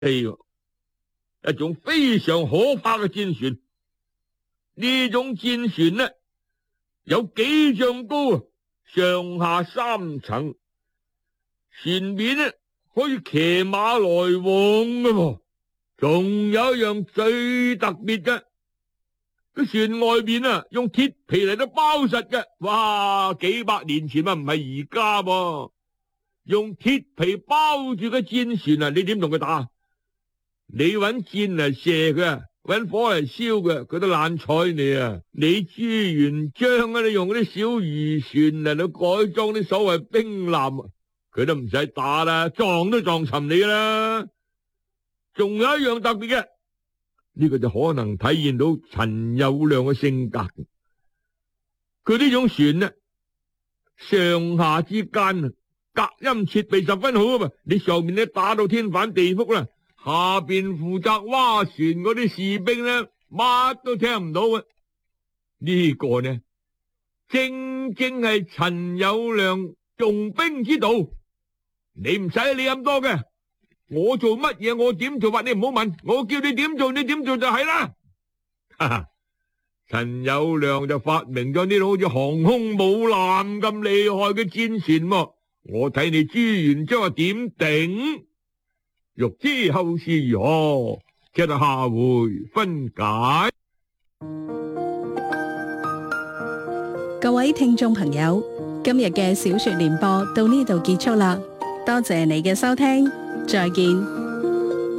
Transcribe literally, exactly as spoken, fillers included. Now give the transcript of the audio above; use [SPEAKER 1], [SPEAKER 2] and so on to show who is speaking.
[SPEAKER 1] 喎，一種非常可怕嘅戰船。呢種戰船呢，有幾丈高啊，上下三層，船面呢可以騎馬來往嘅喎。仲有一樣最特別嘅，個船外面啊用鐵皮嚟到包實嘅。哇，幾百年前啊，唔係而家噃，用鐵皮包住嘅戰船啊，你點同佢打？你搵箭嚟射佢啊，搵火嚟燒佢，佢都懶睬你啊！你朱元璋啊，你用嗰啲小漁船嚟到改裝啲所謂兵艦，佢都唔使打啦，撞都撞沉你啦。仲有一樣特別嘅，呢個就可能體現到陳友諒嘅性格。佢呢種船呢，上下之間啊，隔音設備十分好啊嘛，你上面呢打到天翻地覆啦，下邊負責划船嗰啲士兵呢，乜都聽唔到啊！呢個呢，正正係陳友諒用兵之道。你唔使理咁多嘅，我做乜嘢我點做法你唔好問，我叫你點做你點做就係啦。哈哈，陳友諒就發明咗呢種好似航空母艦咁厲害嘅戰船喎，我睇你朱元璋係點頂？欲知後事如何，且待下回分解。
[SPEAKER 2] 各位聽眾朋友，今日嘅小說聯播到呢度結束啦，多謝你嘅收聽，再見。